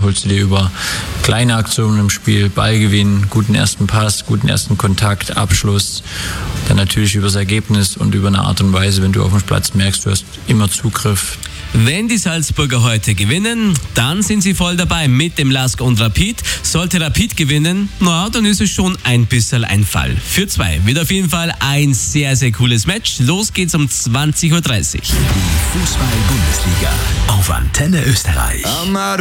holst du dir über kleine Aktionen im Spiel, Ballgewinn, guten ersten Pass, guten ersten Kontakt, Abschluss, dann natürlich über das Ergebnis und über eine Art und Weise, wenn du auf dem Platz merkst, du hast immer Zugriff. Wenn die Salzburger heute gewinnen, dann sind sie voll dabei mit dem LASK und Rapid. Sollte Rapid gewinnen, dann ist es schon ein bisschen ein Fall. Für 2 wird auf jeden Fall ein sehr, sehr cooles Match. Los geht's um 20:30 Uhr. Die Fußball-Bundesliga auf Antenne Österreich.